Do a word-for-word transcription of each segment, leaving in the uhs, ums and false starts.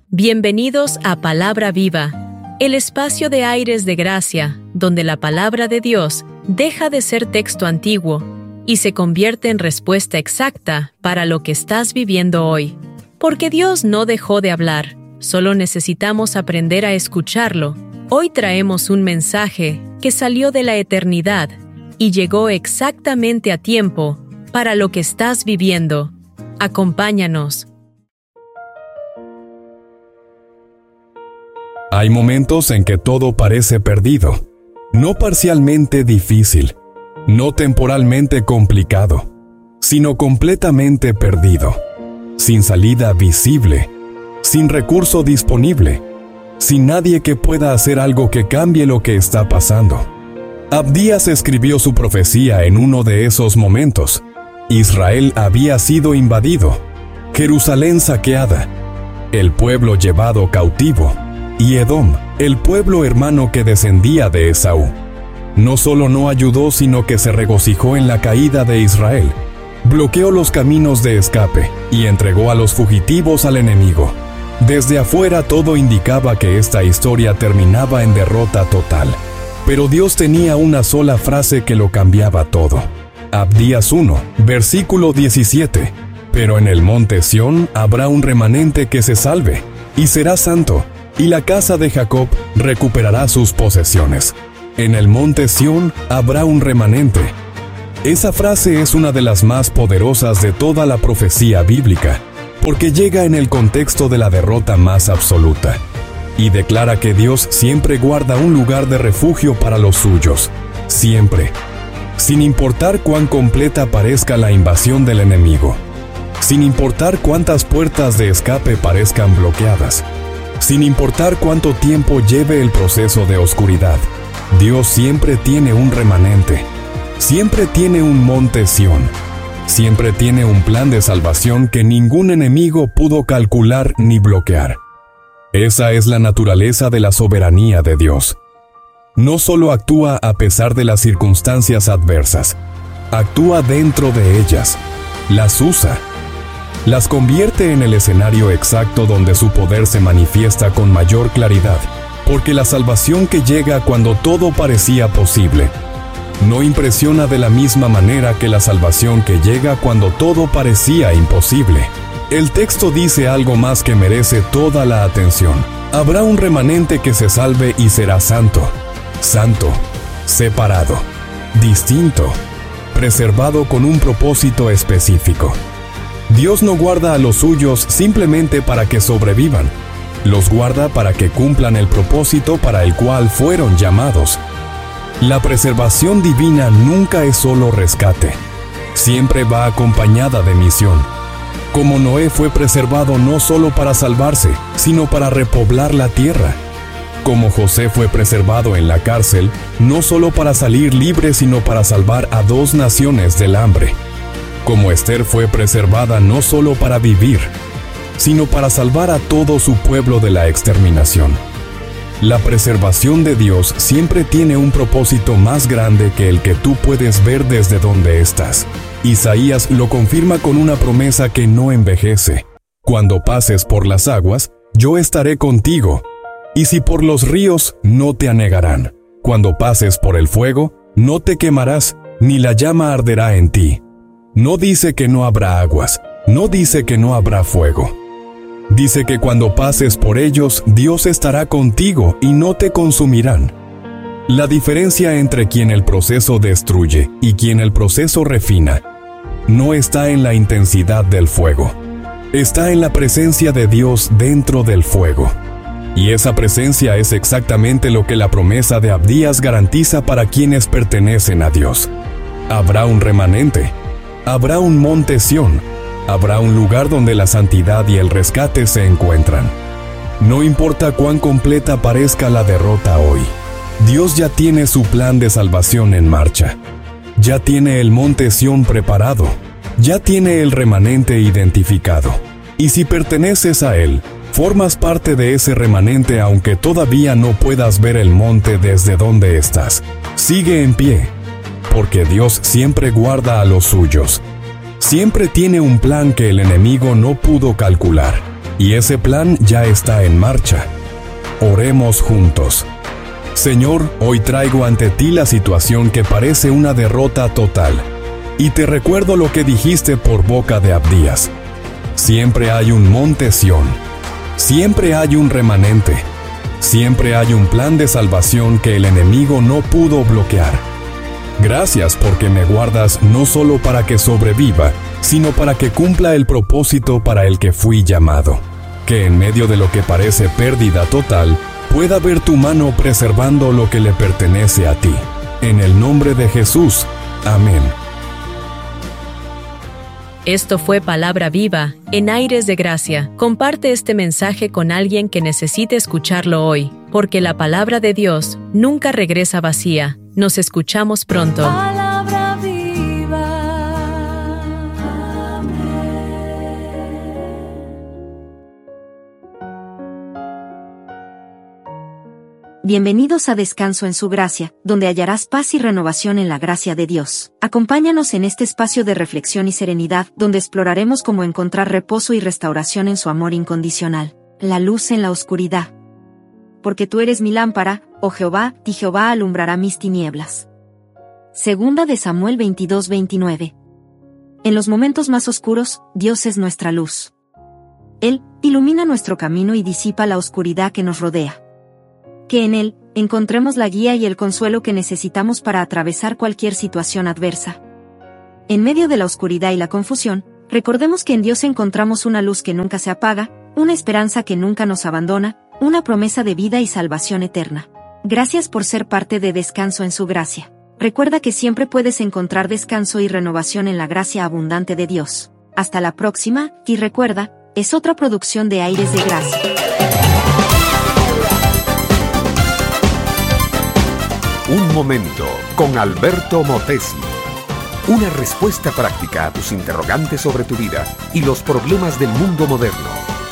Bienvenidos a Palabra Viva, el espacio de aires de gracia, donde la palabra de Dios deja de ser texto antiguo y se convierte en respuesta exacta para lo que estás viviendo hoy. Porque Dios no dejó de hablar, solo necesitamos aprender a escucharlo. Hoy traemos un mensaje que salió de la eternidad y llegó exactamente a tiempo para lo que estás viviendo. Acompáñanos. Hay momentos en que todo parece perdido, no parcialmente difícil, no temporalmente complicado, sino completamente perdido, sin salida visible, sin recurso disponible, sin nadie que pueda hacer algo que cambie lo que está pasando. Abdías escribió su profecía en uno de esos momentos. Israel había sido invadido, Jerusalén saqueada, el pueblo llevado cautivo, y Edom, el pueblo hermano que descendía de Esaú. No solo no ayudó, sino que se regocijó en la caída de Israel, bloqueó los caminos de escape y entregó a los fugitivos al enemigo. Desde afuera todo indicaba que esta historia terminaba en derrota total. Pero Dios tenía una sola frase que lo cambiaba todo. Abdías uno, versículo diecisiete. Pero en el monte Sión habrá un remanente que se salve, y será santo, y la casa de Jacob recuperará sus posesiones. En el monte Sión habrá un remanente. Esa frase es una de las más poderosas de toda la profecía bíblica, porque llega en el contexto de la derrota más absoluta, y declara que Dios siempre guarda un lugar de refugio para los suyos, siempre, sin importar cuán completa parezca la invasión del enemigo, sin importar cuántas puertas de escape parezcan bloqueadas, sin importar cuánto tiempo lleve el proceso de oscuridad. Dios siempre tiene un remanente, siempre tiene un monte Sión, siempre tiene un plan de salvación que ningún enemigo pudo calcular ni bloquear. Esa es la naturaleza de la soberanía de Dios. No solo actúa a pesar de las circunstancias adversas, actúa dentro de ellas, las usa, las convierte en el escenario exacto donde su poder se manifiesta con mayor claridad, porque la salvación que llega cuando todo parecía posible no impresiona de la misma manera que la salvación que llega cuando todo parecía imposible. El texto dice algo más que merece toda la atención. Habrá un remanente que se salve y será santo, santo, separado, distinto, preservado con un propósito específico. Dios no guarda a los suyos simplemente para que sobrevivan, los guarda para que cumplan el propósito para el cual fueron llamados. La preservación divina nunca es solo rescate, siempre va acompañada de misión. Como Noé fue preservado no solo para salvarse, sino para repoblar la tierra. Como José fue preservado en la cárcel, no solo para salir libre, sino para salvar a dos naciones del hambre. Como Esther fue preservada no solo para vivir, sino para salvar a todo su pueblo de la exterminación. La preservación de Dios siempre tiene un propósito más grande que el que tú puedes ver desde donde estás. Isaías lo confirma con una promesa que no envejece. Cuando pases por las aguas, yo estaré contigo, y si por los ríos, no te anegarán. Cuando pases por el fuego, no te quemarás, ni la llama arderá en ti. No dice que no habrá aguas, no dice que no habrá fuego. Dice que cuando pases por ellos, Dios estará contigo y no te consumirán. La diferencia entre quien el proceso destruye y quien el proceso refina no está en la intensidad del fuego, está en la presencia de Dios dentro del fuego. Y esa presencia es exactamente lo que la promesa de Abdías garantiza para quienes pertenecen a Dios. Habrá un remanente, habrá un monte Sión, habrá un lugar donde la santidad y el rescate se encuentran. No importa cuán completa parezca la derrota hoy, Dios ya tiene su plan de salvación en marcha. Ya tiene el monte Sión preparado, ya tiene el remanente identificado. Y si perteneces a él, formas parte de ese remanente aunque todavía no puedas ver el monte desde donde estás. Sigue en pie, porque Dios siempre guarda a los suyos. Siempre tiene un plan que el enemigo no pudo calcular. y ese plan ya está en marcha. Oremos juntos. Señor, hoy traigo ante ti la situación que parece una derrota total, y te recuerdo lo que dijiste por boca de Abdías. Siempre hay un monte Sión, siempre hay un remanente, siempre hay un plan de salvación que el enemigo no pudo bloquear. Gracias porque me guardas no solo para que sobreviva, sino para que cumpla el propósito para el que fui llamado. Que en medio de lo que parece pérdida total, pueda ver tu mano preservando lo que le pertenece a ti. En el nombre de Jesús. Amén. Esto fue Palabra Viva, en Aires de Gracia. Comparte este mensaje con alguien que necesite escucharlo hoy, porque la palabra de Dios nunca regresa vacía. Nos escuchamos pronto. Palabra viva. Bienvenidos a Descanso en su Gracia, donde hallarás paz y renovación en la gracia de Dios. Acompáñanos en este espacio de reflexión y serenidad, donde exploraremos cómo encontrar reposo y restauración en su amor incondicional. La luz en la oscuridad. Porque tú eres mi lámpara, oh Jehová, y Jehová alumbrará mis tinieblas. Segunda de Samuel veintidós veintinueve. En los momentos más oscuros, Dios es nuestra luz. Él ilumina nuestro camino y disipa la oscuridad que nos rodea. Que en Él encontremos la guía y el consuelo que necesitamos para atravesar cualquier situación adversa. En medio de la oscuridad y la confusión, recordemos que en Dios encontramos una luz que nunca se apaga, una esperanza que nunca nos abandona, una promesa de vida y salvación eterna. Gracias por ser parte de Descanso en su Gracia. Recuerda que siempre puedes encontrar descanso y renovación en la gracia abundante de Dios. Hasta la próxima, y recuerda, es otra producción de Aires de Gracia. Un momento con Alberto Motesi. Una respuesta práctica a tus interrogantes sobre tu vida y los problemas del mundo moderno.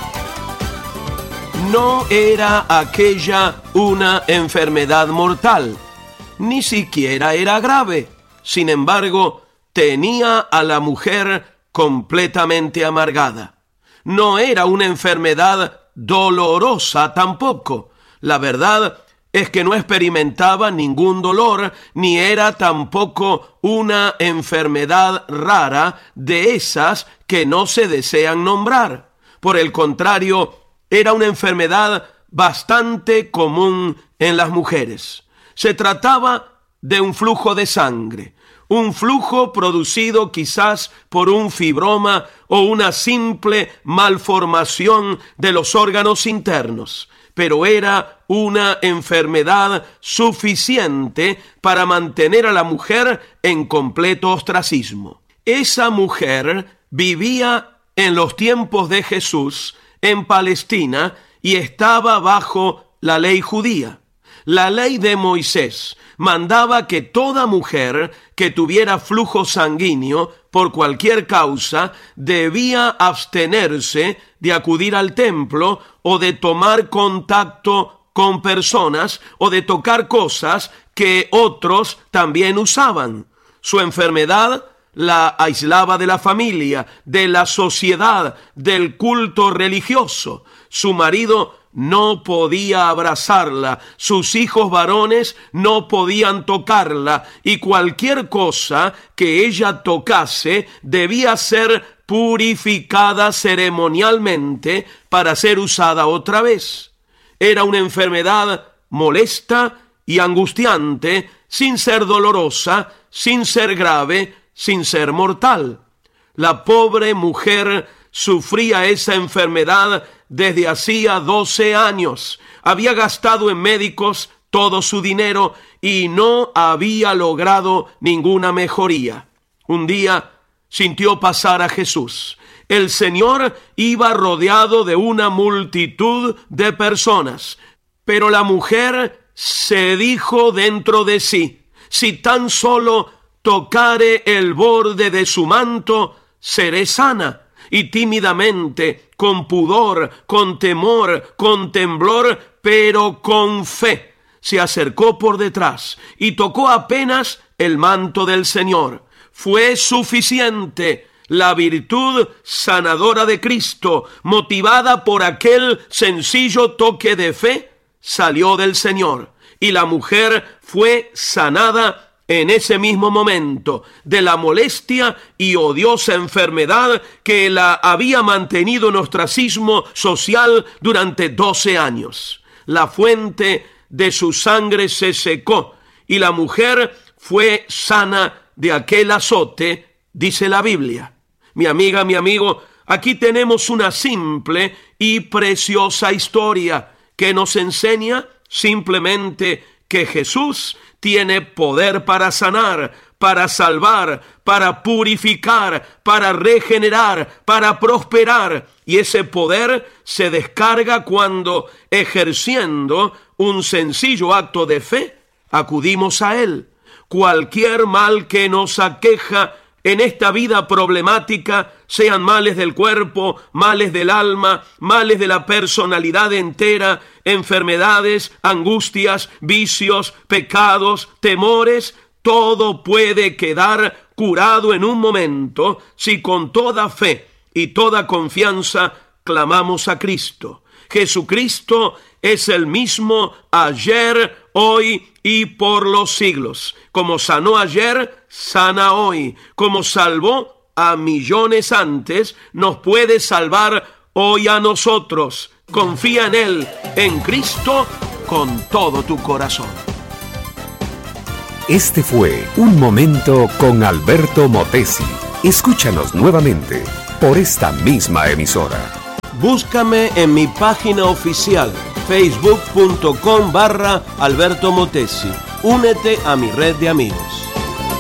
No era aquella una enfermedad mortal, ni siquiera era grave. Sin embargo, tenía a la mujer completamente amargada. No era una enfermedad dolorosa tampoco. La verdad es que no experimentaba ningún dolor, ni era tampoco una enfermedad rara de esas que no se desean nombrar. Por el contrario, era una enfermedad bastante común en las mujeres. Se trataba de un flujo de sangre, un flujo producido quizás por un fibroma o una simple malformación de los órganos internos, pero era una enfermedad suficiente para mantener a la mujer en completo ostracismo. Esa mujer vivía en los tiempos de Jesús en Palestina y estaba bajo la ley judía. La ley de Moisés mandaba que toda mujer que tuviera flujo sanguíneo por cualquier causa debía abstenerse de acudir al templo o de tomar contacto con personas o de tocar cosas que otros también usaban. Su enfermedad la aislaba de la familia, de la sociedad, del culto religioso. Su marido no podía abrazarla, sus hijos varones no podían tocarla, y cualquier cosa que ella tocase debía ser purificada ceremonialmente para ser usada otra vez. Era una enfermedad molesta y angustiante, sin ser dolorosa, sin ser grave, sin ser mortal. La pobre mujer sufría esa enfermedad desde hacía doce años. Había gastado en médicos todo su dinero y no había logrado ninguna mejoría. Un día sintió pasar a Jesús. El Señor iba rodeado de una multitud de personas, pero la mujer se dijo dentro de sí: si tan solo tocare el borde de su manto, seré sana. Y tímidamente, con pudor, con temor, con temblor, pero con fe, se acercó por detrás y tocó apenas el manto del Señor. Fue suficiente. La virtud sanadora de Cristo, motivada por aquel sencillo toque de fe, salió del Señor, y la mujer fue sanada en ese mismo momento de la molestia y odiosa enfermedad que la había mantenido en ostracismo social durante doce años. La fuente de su sangre se secó y la mujer fue sana de aquel azote, dice la Biblia. Mi amiga, mi amigo, aquí tenemos una simple y preciosa historia que nos enseña simplemente que Jesús tiene poder para sanar, para salvar, para purificar, para regenerar, para prosperar. Y ese poder se descarga cuando, ejerciendo un sencillo acto de fe, acudimos a Él. Cualquier mal que nos aqueja en esta vida problemática, sean males del cuerpo, males del alma, males de la personalidad entera, enfermedades, angustias, vicios, pecados, temores, todo puede quedar curado en un momento si con toda fe y toda confianza clamamos a Cristo. Jesucristo es el mismo ayer, hoy y por los siglos. Como sanó ayer, sana hoy. Como salvó a millones antes, nos puede salvar hoy a nosotros. Confía en Él, en Cristo, con todo tu corazón. Este fue Un Momento con Alberto Motesi. Escúchanos nuevamente por esta misma emisora. Búscame en mi página oficial, facebook punto com barra Alberto Motesi. Únete a mi red de amigos.